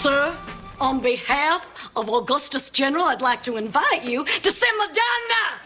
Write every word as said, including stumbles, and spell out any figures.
Sir, on behalf of Augustus General, I'd like to invite you to Simladana!